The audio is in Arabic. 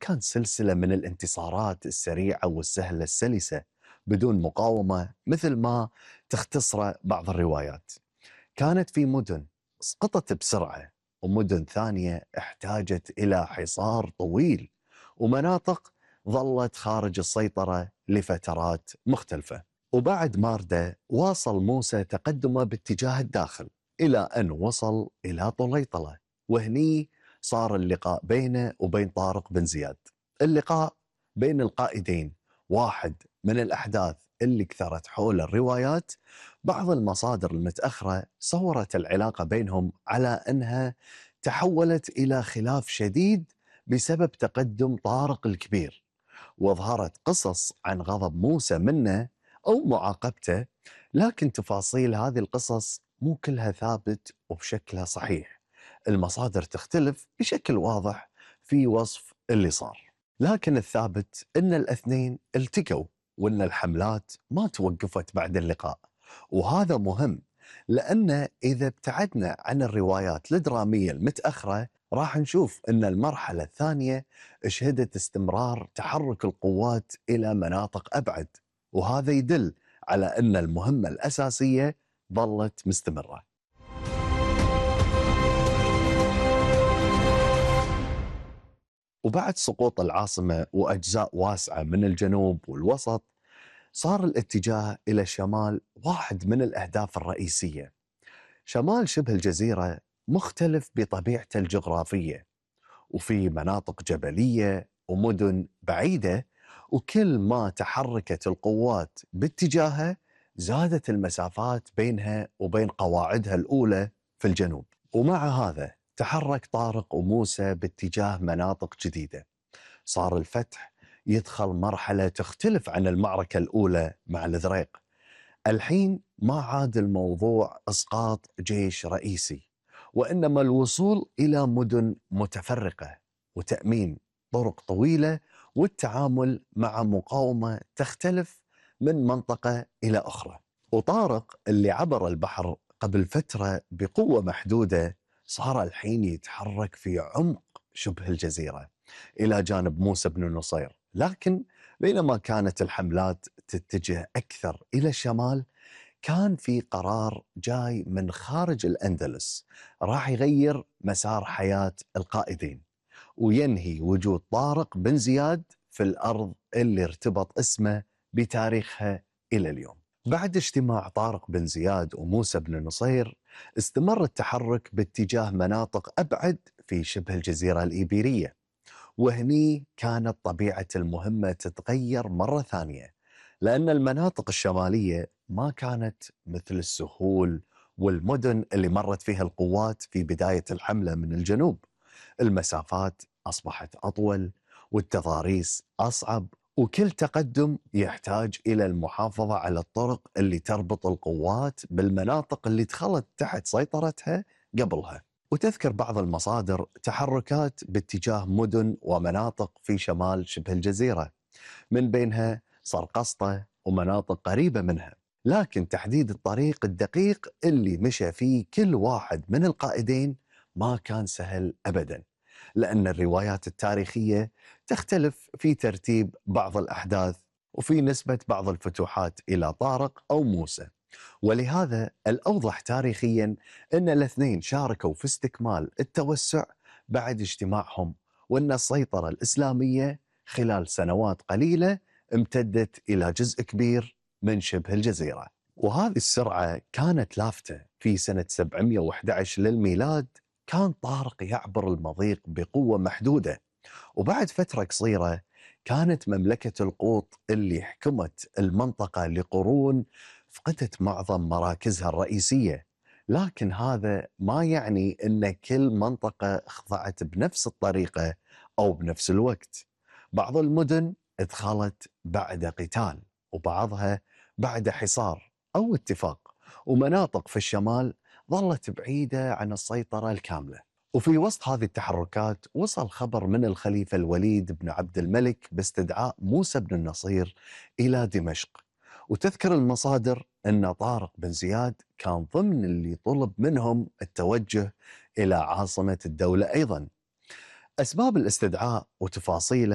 كان سلسلة من الانتصارات السريعة والسهلة السلسة بدون مقاومة مثل ما تختصر بعض الروايات. كانت في مدن سقطت بسرعة، ومدن ثانية احتاجت إلى حصار طويل، ومناطق ظلت خارج السيطرة لفترات مختلفة. وبعد ماردة واصل موسى تقدمه باتجاه الداخل إلى أن وصل إلى طليطلة، وهني صار اللقاء بينه وبين طارق بن زياد. اللقاء بين القائدين واحد من الأحداث اللي كثرت حول الروايات. بعض المصادر المتأخرة صورت العلاقة بينهم على أنها تحولت إلى خلاف شديد بسبب تقدم طارق الكبير، وظهرت قصص عن غضب موسى منه أو معاقبته، لكن تفاصيل هذه القصص مو كلها ثابت وبشكلها صحيح. المصادر تختلف بشكل واضح في وصف اللي صار، لكن الثابت أن الاثنين التقوا، وأن الحملات ما توقفت بعد اللقاء. وهذا مهم، لأن إذا ابتعدنا عن الروايات الدرامية المتأخرة راح نشوف أن المرحلة الثانية شهدت استمرار تحرك القوات إلى مناطق أبعد، وهذا يدل على أن المهمة الأساسية ظلت مستمرة. وبعد سقوط العاصمة وأجزاء واسعة من الجنوب والوسط، صار الاتجاه إلى الشمال واحد من الأهداف الرئيسية. شمال شبه الجزيرة مختلف بطبيعته الجغرافية، وفي مناطق جبلية ومدن بعيدة، وكل ما تحركت القوات باتجاهها زادت المسافات بينها وبين قواعدها الأولى في الجنوب. ومع هذا تحرك طارق وموسى باتجاه مناطق جديدة. صار الفتح يدخل مرحلة تختلف عن المعركة الأولى مع الذريق. الحين ما عاد الموضوع إسقاط جيش رئيسي، وإنما الوصول إلى مدن متفرقة وتأمين طرق طويلة والتعامل مع مقاومة تختلف من منطقة إلى أخرى. وطارق اللي عبر البحر قبل فترة بقوة محدودة صار الحين يتحرك في عمق شبه الجزيرة إلى جانب موسى بن النصير. لكن بينما كانت الحملات تتجه أكثر إلى الشمال، كان في قرار جاي من خارج الأندلس راح يغير مسار حياة القائدين، وينهي وجود طارق بن زياد في الأرض اللي ارتبط اسمه بتاريخها إلى اليوم. بعد اجتماع طارق بن زياد وموسى بن النصير، استمر التحرك باتجاه مناطق أبعد في شبه الجزيرة الإيبيرية، وهني كانت طبيعة المهمة تتغير مرة ثانية، لأن المناطق الشمالية ما كانت مثل السهول والمدن اللي مرت فيها القوات في بداية الحملة من الجنوب. المسافات أصبحت أطول والتضاريس أصعب، وكل تقدم يحتاج إلى المحافظة على الطرق اللي تربط القوات بالمناطق اللي دخلت تحت سيطرتها قبلها. وتذكر بعض المصادر تحركات باتجاه مدن ومناطق في شمال شبه الجزيرة، من بينها سرقسطة ومناطق قريبة منها. لكن تحديد الطريق الدقيق اللي مشى فيه كل واحد من القائدين ما كان سهل أبدا، لأن الروايات التاريخية تختلف في ترتيب بعض الأحداث وفي نسبة بعض الفتوحات إلى طارق أو موسى. ولهذا الأوضح تاريخيا أن الاثنين شاركوا في استكمال التوسع بعد اجتماعهم، وأن السيطرة الإسلامية خلال سنوات قليلة امتدت إلى جزء كبير من شبه الجزيرة. وهذه السرعة كانت لافتة. في سنة 711 للميلاد كان طارق يعبر المضيق بقوة محدودة، وبعد فترة قصيرة كانت مملكة القوط اللي حكمت المنطقة لقرون فقدت معظم مراكزها الرئيسية. لكن هذا ما يعني أن كل منطقة خضعت بنفس الطريقة أو بنفس الوقت. بعض المدن ادخلت بعد قتال، وبعضها بعد حصار أو اتفاق، ومناطق في الشمال ظلت بعيدة عن السيطرة الكاملة. وفي وسط هذه التحركات وصل خبر من الخليفة الوليد بن عبد الملك باستدعاء موسى بن النصير إلى دمشق. وتذكر المصادر أن طارق بن زياد كان ضمن اللي طلب منهم التوجه إلى عاصمة الدولة أيضا. أسباب الاستدعاء وتفاصيله